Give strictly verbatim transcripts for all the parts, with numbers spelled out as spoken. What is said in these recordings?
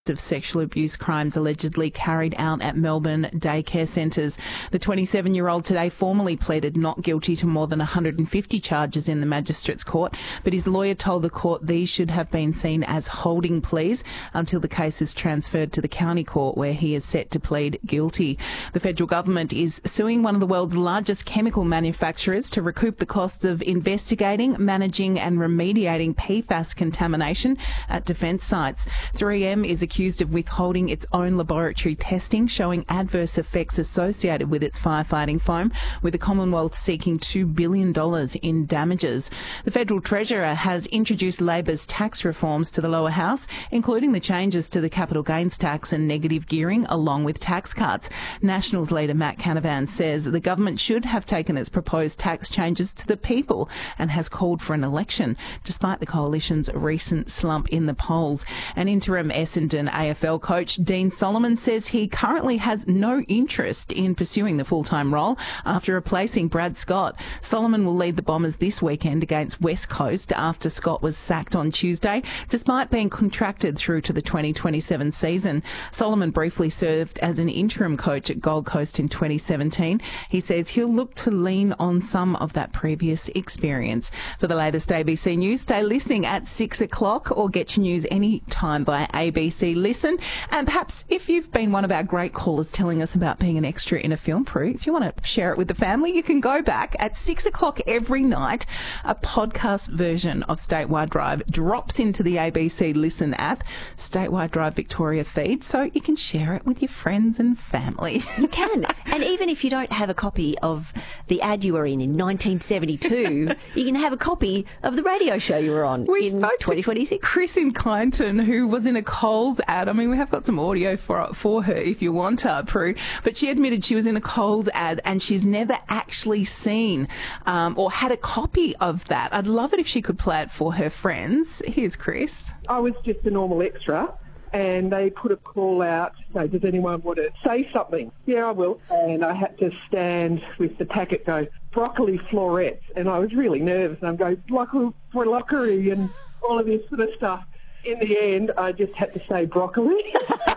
of sexual abuse crimes allegedly carried out at Melbourne daycare centres. The twenty-seven-year-old today formally pleaded not guilty to more than one hundred fifty charges in the Magistrates Court, but his lawyer told the court these should have been seen as holding pleas until the case is transferred to the county court, where he is set to plead guilty. The federal government is suing one of the world's largest chemical manufacturers to recoup the costs of investigating, managing and remediating P FAS contamination at defence sites. three M is accused of withholding its own laboratory testing showing adverse effects associated with its firefighting foam, with the Commonwealth seeking two billion dollars in damages. The Federal Treasurer has introduced Labor's tax reforms to the lower house, including the changes to the capital gains tax and negative gearing, along with tax cuts. Nationals leader Matt Canavan says the government should have taken its proposed tax changes to the people and has called for an election, despite the coalition's recent slump in the polls. An interim Essendon A F L coach, Dean Solomon, says he currently has no interest in pursuing the full-time role after replacing Brad Scott. Solomon will lead the Bombers this weekend against West Coast after Scott was sacked on Tuesday, despite being contracted through to the twenty twenty-seven season. Solomon briefly served as an interim coach at Gold Coast in twenty seventeen. He says he'll look to lean on some of that previous experience. For the latest A B C News, stay listening at six o'clock or get your news any time via A B C Listen. And perhaps if you've been one of our great callers telling us about being an extra in a film, Prue, if you want to share it with the family, you can go back at six o'clock every night. A podcast version of Statewide Drive drops into the A B C Listen app, Statewide Drive Victoria feed, so you can share it with your friends and family. You can. And even if you don't have a copy of the ad you were in in nineteen seventy-two, you can have a copy of the radio show you were on we in twenty twenty-six. Chris in Kyneton, who was in a Coles ad. I mean, we have got some audio for for her if you want her, Prue. But she admitted she was in a Coles ad and she's never actually seen um, or had a copy of that. I'd love it if she could play it for her friends. Here's Chris. I was just a normal extra, and they put a call out to say, does anyone want to say something? Yeah, I will. And I had to stand with the packet go, broccoli florets. And I was really nervous. And I'm going, broccoli, broccoli, and all of this sort of stuff. In the end, I just had to say broccoli.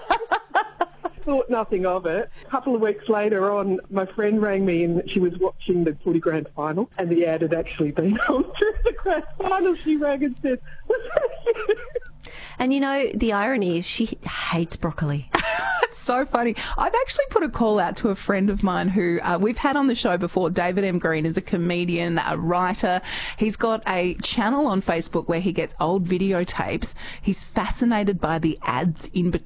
Thought nothing of it. A couple of weeks later on, my friend rang me and she was watching the footy grand final, and the ad had actually been on through the grand final. She rang and said, was that you? And you know, the irony is she hates broccoli. It's so funny. I've actually put a call out to a friend of mine who uh, we've had on the show before. David M. Green is a comedian, a writer. He's got a channel on Facebook where he gets old videotapes. He's fascinated by the ads in between.